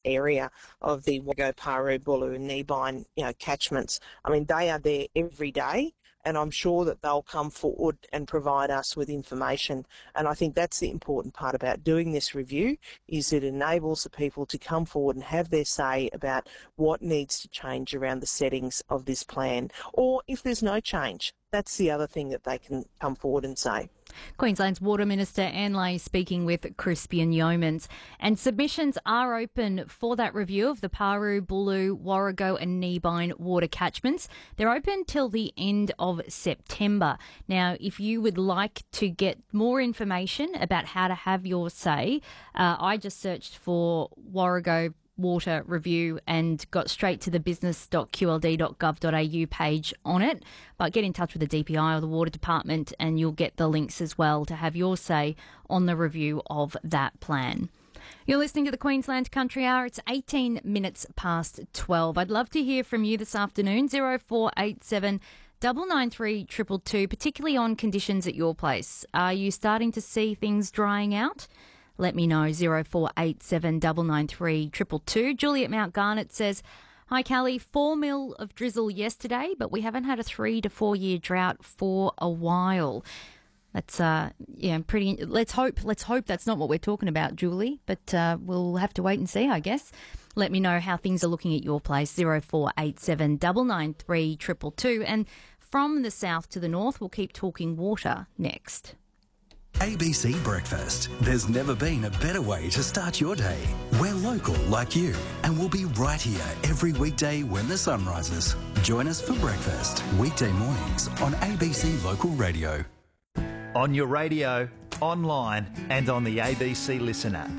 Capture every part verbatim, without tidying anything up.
area of the Warrego, Paru, Bulu and Kneebine, you know, catchments. I mean, they are there every day, and I'm sure that they'll come forward and provide us with information. And I think that's the important part about doing this review, is it enables the people to come forward and have their say about what needs to change around the settings of this plan. Or if there's no change, that's the other thing that they can come forward and say. Queensland's Water Minister Anne Ley speaking with Crispian Yeomans. And submissions are open for that review of the Paru, Bulu, Warrego and Kneebine water catchments. They're open till the end of September. Now, if you would like to get more information about how to have your say, uh, I just searched for Warrego water review and got straight to the business dot q l d dot gov dot a u page on it. But get in touch with the D P I or the Water Department and you'll get the links as well to have your say on the review of that plan. You're listening to the Queensland Country Hour. It's eighteen minutes past twelve. I'd love to hear from you this afternoon. zero four eight seven nine nine three two two two, particularly on conditions at your place. Are you starting to see things drying out? Let me know, zero four eight seven nine nine three two two two. Julie at Mount Garnet says, hi, Callie, four mil of drizzle yesterday, but we haven't had a three to four year drought for a while. That's, uh, yeah, pretty, let's hope, let's hope that's not what we're talking about, Julie, but uh, we'll have to wait and see, I guess. Let me know how things are looking at your place, zero four eight seven nine nine three two two two. And from the south to the north, we'll keep talking water next. A B C Breakfast. There's never been a better way to start your day. We're local like you, and we'll be right here every weekday when the sun rises. Join us for breakfast, weekday mornings on A B C Local Radio. On your radio, online and on the A B C Listen app.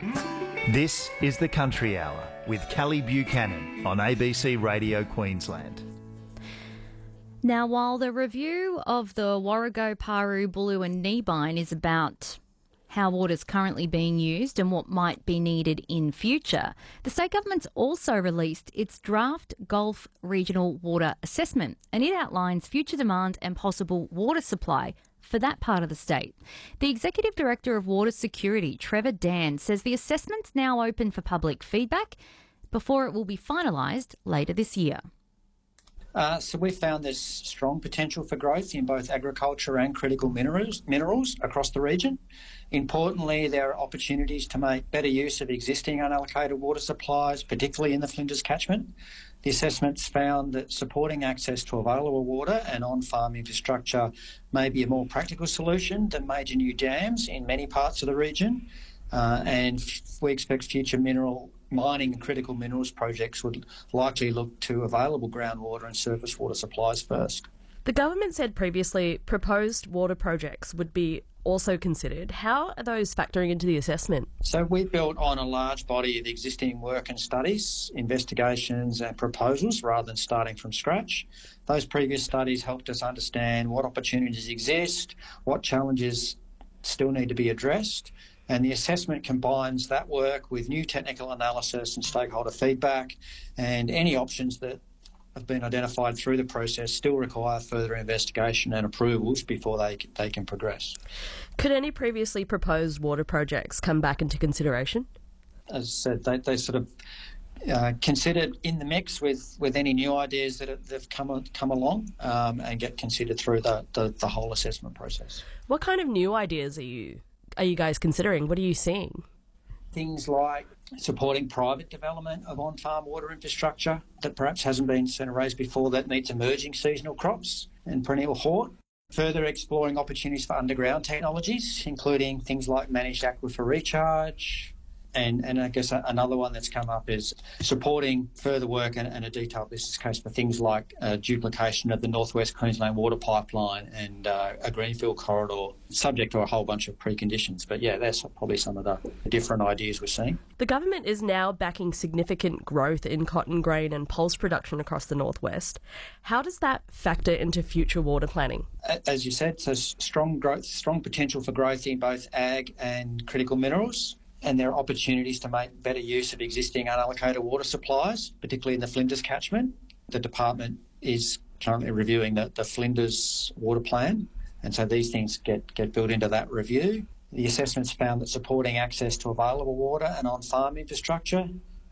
This is the Country Hour with Callie Buchanan on A B C Radio Queensland. Now, while the review of the Warrego, Paru, Bulu and Kneebine is about how water is currently being used and what might be needed in future, the state government's also released its draft Gulf Regional Water Assessment, and it outlines future demand and possible water supply for that part of the state. The Executive Director of Water Security, Trevor Dan, says the assessment's now open for public feedback before it will be finalised later this year. Uh, so we found there's strong potential for growth in both agriculture and critical minerals, minerals across the region. Importantly, there are opportunities to make better use of existing unallocated water supplies, particularly in the Flinders catchment. The assessments found that supporting access to available water and on-farm infrastructure may be a more practical solution than major new dams in many parts of the region. Uh, and f- we expect future mineral mining and critical minerals projects would likely look to available groundwater and surface water supplies first. The government said previously proposed water projects would be also considered. How are those factoring into the assessment? So we built on a large body of existing work and studies, investigations and proposals rather than starting from scratch. Those previous studies helped us understand what opportunities exist, what challenges still need to be addressed, and the assessment combines that work with new technical analysis and stakeholder feedback, and any options that have been identified through the process still require further investigation and approvals before they they can progress. Could any previously proposed water projects come back into consideration? As I said, they, they sort of uh, considered in the mix with, with any new ideas that have come come along um, and get considered through the, the, the whole assessment process. What kind of new ideas are you are you guys considering? What are you seeing? Things like supporting private development of on-farm water infrastructure that perhaps hasn't been raised before that meets emerging seasonal crops and perennial hort. Further exploring opportunities for underground technologies, including things like managed aquifer recharge. And, and I guess another one that's come up is supporting further work and, and a detailed business case for things like uh, duplication of the North West Queensland water pipeline and uh, a greenfield corridor, subject to a whole bunch of preconditions. But yeah, that's probably some of the different ideas we're seeing. The government is now backing significant growth in cotton grain and pulse production across the Northwest. How does that factor into future water planning? As you said, so strong growth, strong potential for growth in both ag and critical minerals. And there are opportunities to make better use of existing unallocated water supplies, particularly in the Flinders catchment. The department is currently reviewing the, the Flinders water plan, and so these things get, get built into that review. The assessments found that supporting access to available water and on-farm infrastructure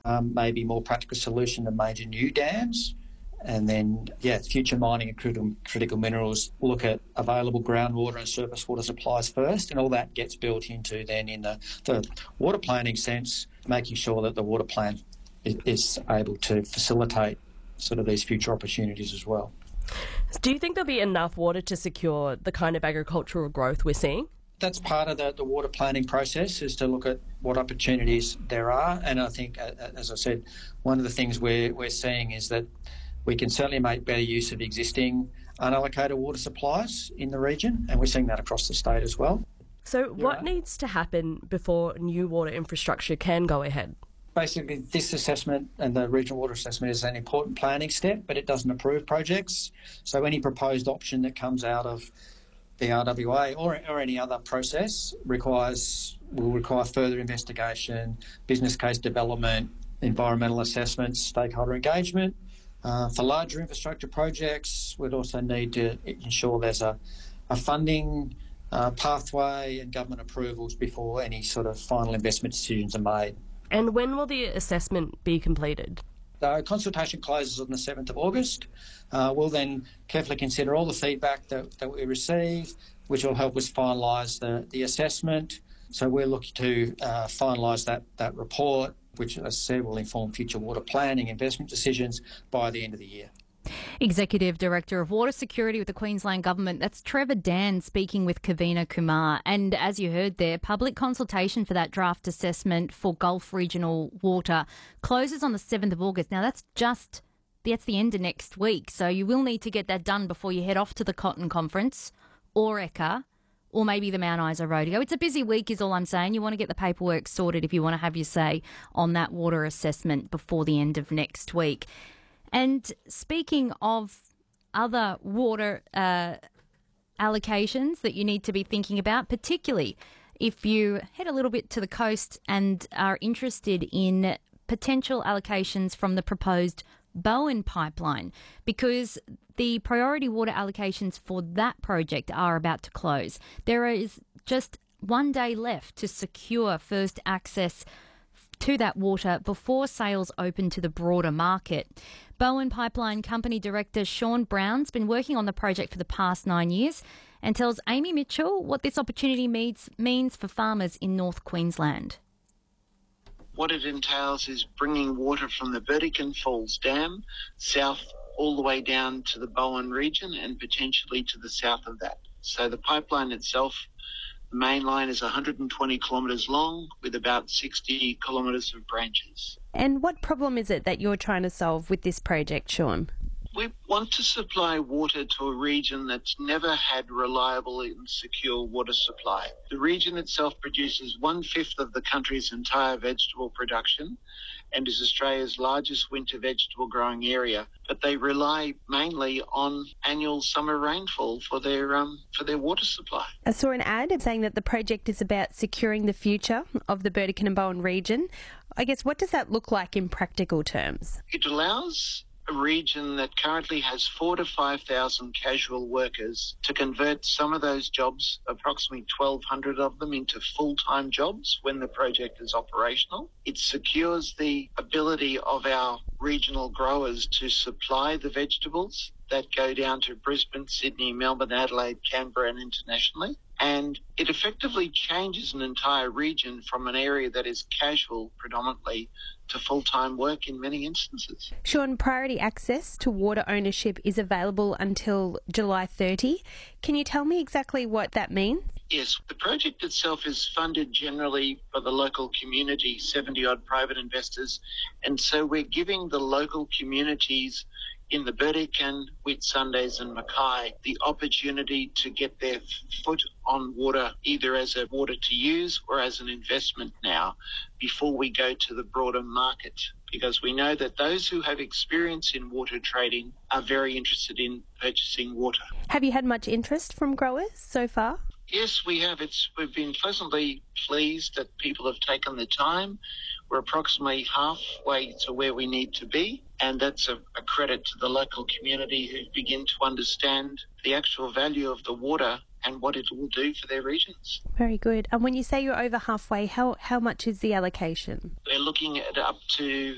um, maybe more practical solution than major new dams. And then, yeah, future mining and critical, critical minerals look at available groundwater and surface water supplies first, and all that gets built into then in the, the water planning sense, making sure that the water plan is, is able to facilitate sort of these future opportunities as well. Do you think there'll be enough water to secure the kind of agricultural growth we're seeing? That's part of the, the water planning process, is to look at what opportunities there are. And I think, as I said, one of the things we're, we're seeing is that we can certainly make better use of existing unallocated water supplies in the region, and we're seeing that across the state as well. So what yeah. needs to happen before new water infrastructure can go ahead? Basically, this assessment and the regional water assessment is an important planning step, but it doesn't approve projects. So any proposed option that comes out of the R W A or, or any other process requires will require further investigation, business case development, environmental assessments, stakeholder engagement. Uh, for larger infrastructure projects, we'd also need to ensure there's a, a funding uh, pathway and government approvals before any sort of final investment decisions are made. And when will the assessment be completed? The consultation closes on the seventh of August. Uh, we'll then carefully consider all the feedback that, that we receive, which will help us finalise the, the assessment. So we're looking to uh, finalise that, that report, which, as I said, will inform future water planning, investment decisions by the end of the year. Executive Director of Water Security with the Queensland Government, that's Trevor Dan speaking with Kavina Kumar. And as you heard there, public consultation for that draft assessment for Gulf Regional Water closes on the seventh of August. Now, that's just that's the end of next week, so you will need to get that done before you head off to the Cotton Conference or E C A, or maybe the Mount Isa Rodeo. It's a busy week is all I'm saying. You want to get the paperwork sorted if you want to have your say on that water assessment before the end of next week. And speaking of other water uh, allocations that you need to be thinking about, particularly if you head a little bit to the coast and are interested in potential allocations from the proposed Bowen pipeline, because the priority water allocations for that project are about to close. There is just one day left to secure first access to that water before sales open to the broader market. Bowen Pipeline Company Director Sean Brown's been working on the project for the past nine years and tells Amy Mitchell what this opportunity means, means for farmers in North Queensland. What it entails is bringing water from the Burdekin Falls Dam south all the way down to the Bowen region and potentially to the south of that. So the pipeline itself, the main line, is one hundred twenty kilometres long with about sixty kilometres of branches. And what problem is it that you're trying to solve with this project, Sean? We want to supply water to a region that's never had reliable and secure water supply. The region itself produces one-fifth of the country's entire vegetable production and is Australia's largest winter vegetable growing area, but they rely mainly on annual summer rainfall for their um, for their water supply. I saw an ad saying that the project is about securing the future of the Burdekin and Bowen region. I guess, what does that look like in practical terms? It allows a region that currently has four to five thousand casual workers to convert some of those jobs, approximately twelve hundred of them, into full-time jobs when the project is operational. It secures the ability of our regional growers to supply the vegetables that go down to Brisbane, Sydney, Melbourne, Adelaide, Canberra and internationally. And it effectively changes an entire region from an area that is casual predominantly to full-time work in many instances. Sean, priority access to water ownership is available until July thirtieth. Can you tell me exactly what that means? Yes, the project itself is funded generally by the local community, seventy-odd private investors, and so we're giving the local communities in the Burdekin, Whitsundays and Mackay the opportunity to get their foot on water, either as a water to use or as an investment now, before we go to the broader market. Because we know that those who have experience in water trading are very interested in purchasing water. Have you had much interest from growers so far? Yes, we have. It's we've been pleasantly pleased that people have taken the time. We're approximately halfway to where we need to be, and that's a, a credit to the local community who begin to understand the actual value of the water and what it will do for their regions. Very good. And when you say you're over halfway, how, how much is the allocation? We're looking at up to